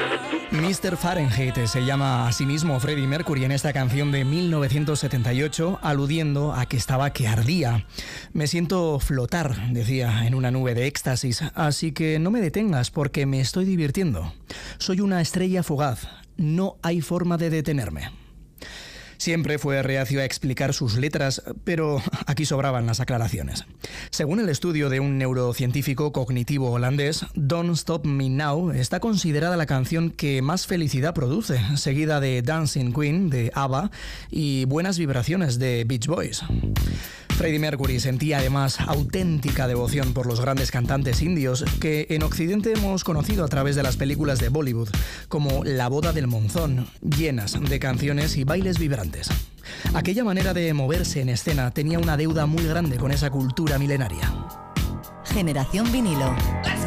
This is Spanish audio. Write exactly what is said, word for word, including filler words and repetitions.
mister Fahrenheit se llama a sí mismo Freddie Mercury en esta canción de mil novecientos setenta y ocho, aludiendo a que estaba que ardía. Me siento flotar, decía, en una nube de éxtasis, así que no me detengas porque me estoy divirtiendo. Soy una estrella fugaz, no hay forma de detenerme. Siempre fue reacio a explicar sus letras, pero aquí sobraban las aclaraciones. Según el estudio de un neurocientífico cognitivo holandés, Don't Stop Me Now está considerada la canción que más felicidad produce, seguida de Dancing Queen de ABBA y Buenas Vibraciones de Beach Boys. Freddie Mercury sentía además auténtica devoción por los grandes cantantes indios que en Occidente hemos conocido a través de las películas de Bollywood, como La boda del monzón, llenas de canciones y bailes vibrantes. Aquella manera de moverse en escena tenía una deuda muy grande con esa cultura milenaria. Generación Vinilo.